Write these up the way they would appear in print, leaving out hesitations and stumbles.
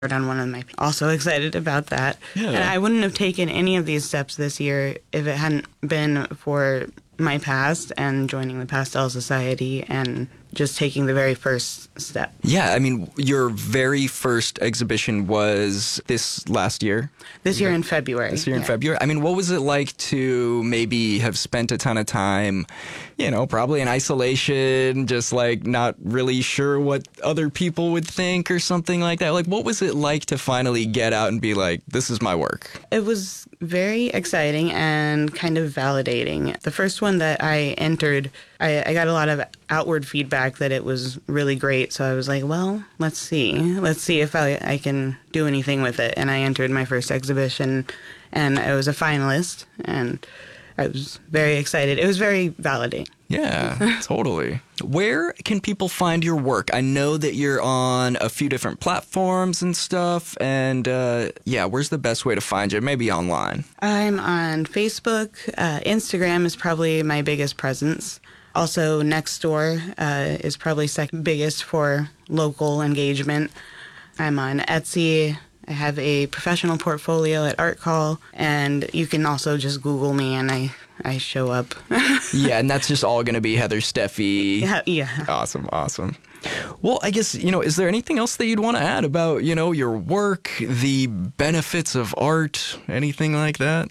on one of my. Also excited about that. Yeah. And I wouldn't have taken any of these steps this year if it hadn't been for my past and joining the Pastel Society and just taking the very first step. Yeah, I mean, your very first exhibition was this last year? This year in February. This year in February. I mean, what was it like to maybe have spent a ton of time, probably in isolation, just like not really sure what other people would think or something like that? Like, what was it like to finally get out and be like, this is my work? It was very exciting and kind of validating. The first one that I entered, I got a lot of outward feedback that it was really great. So I was like, well, let's see. Let's see if I can do anything with it. And I entered my first exhibition and I was a finalist and I was very excited. It was very validating. Yeah, totally. Where can people find your work? I know that you're on a few different platforms and stuff. And where's the best way to find you? Maybe online. I'm on Facebook. Instagram is probably my biggest presence. Also, Nextdoor is probably second biggest for local engagement. I'm on Etsy. I have a professional portfolio at Art Call, and you can also just Google me, and I show up. Yeah, and that's just all going to be Heather Steffi. Yeah. Awesome. Well, I guess, is there anything else that you'd want to add about, your work, the benefits of art, anything like that?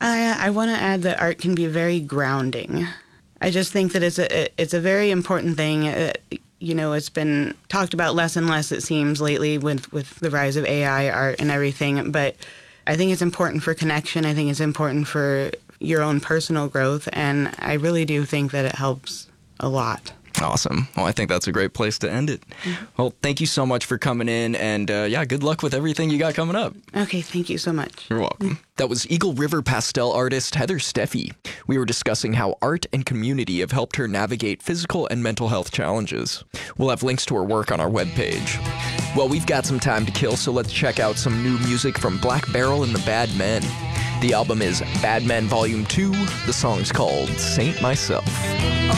I want to add that art can be very grounding. I just think that it's a very important thing. It's been talked about less and less, it seems, lately with the rise of AI art and everything. But I think it's important for connection. I think it's important for your own personal growth. And I really do think that it helps a lot. Awesome. Well, I think that's a great place to end it. Mm-hmm. Well, thank you so much for coming in. And good luck with everything you got coming up. Okay, thank you so much. You're welcome. That was Eagle River pastel artist Heather Steffi. We were discussing how art and community have helped her navigate physical and mental health challenges. We'll have links to her work on our webpage. Well, we've got some time to kill, so let's check out some new music from Black Barrel and the Bad Men. The album is Bad Men Volume 2. The song's called Saint Myself.